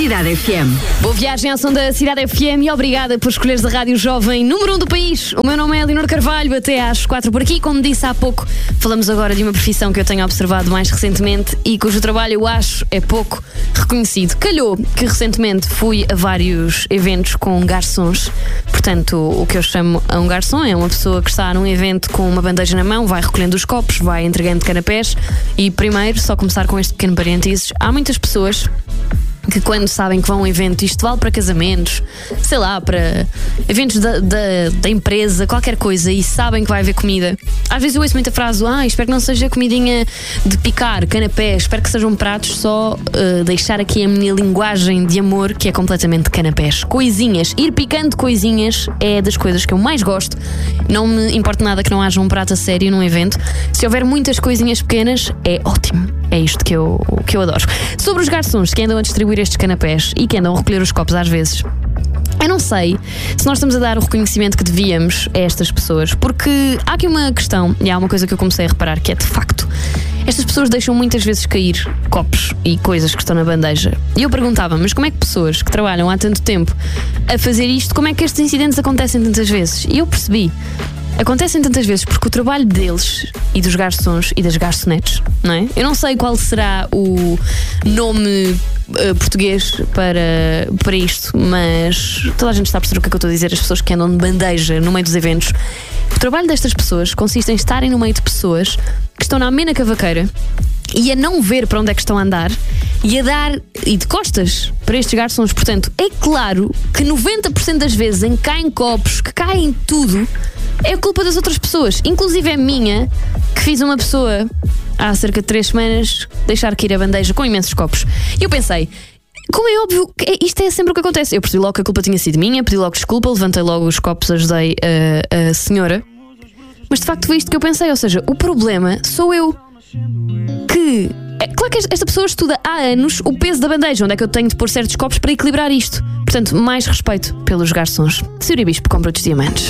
Cidade FM. Boa viagem à som da Cidade FM e obrigada por escolheres a Rádio Jovem número 1 do país. O meu nome é Leonor Carvalho, até às 4 por aqui. Como disse há pouco, falamos agora de uma profissão que eu tenho observado mais recentemente e cujo trabalho eu acho é pouco reconhecido. Calhou que recentemente fui a vários eventos com garçons. Portanto, o que eu chamo a um garçom é uma pessoa que está num evento com uma bandeja na mão, vai recolhendo os copos, vai entregando canapés. E primeiro, só começar com este pequeno parênteses, há muitas pessoas que quando sabem que vão a um evento, isto vale para casamentos, sei lá, para eventos da empresa, qualquer coisa, e sabem que vai haver comida. Às vezes eu ouço muita frase, espero que não seja comidinha de picar, canapé, espero que sejam pratos, só deixar aqui a minha linguagem de amor, que é completamente canapés. Coisinhas, ir picando coisinhas é das coisas que eu mais gosto. Não me importa nada que não haja um prato a sério num evento. Se houver muitas coisinhas pequenas, é ótimo. É isto que eu adoro. Sobre os garçons que andam a distribuir estes canapés e que andam a recolher os copos às vezes, eu não sei se nós estamos a dar o reconhecimento que devíamos a estas pessoas, porque há aqui uma questão, e há uma coisa que eu comecei a reparar, que é de facto, estas pessoas deixam muitas vezes cair copos e coisas que estão na bandeja. E eu perguntava, mas como é que pessoas que trabalham há tanto tempo a fazer isto, como é que estes incidentes acontecem tantas vezes? E eu percebi, acontecem tantas vezes porque o trabalho deles e dos garçons e das garçonetes, não é? Eu não sei qual será o nome português para isto, mas toda a gente está a perceber o que é que eu estou a dizer. As pessoas que andam de bandeja no meio dos eventos. O trabalho destas pessoas consiste em estarem no meio de pessoas que estão na amena cavaqueira e a não ver para onde é que estão a andar e a dar e de costas para estes garçons. Portanto, é claro que 90% das vezes em que caem copos, que caem tudo, é culpa das outras pessoas, inclusive é minha, que fiz uma pessoa há cerca de 3 semanas deixar cair a bandeja com imensos copos. E eu pensei, como é óbvio, isto é sempre o que acontece. Eu percebi logo que a culpa tinha sido minha, pedi logo desculpa, levantei logo os copos, ajudei a senhora. Mas de facto foi isto que eu pensei, ou seja, o problema sou eu. Claro que esta pessoa estuda há anos o peso da bandeja, onde é que eu tenho de pôr certos copos para equilibrar isto. Portanto, mais respeito pelos garçons. Senhor Bispo, compra outros diamantes.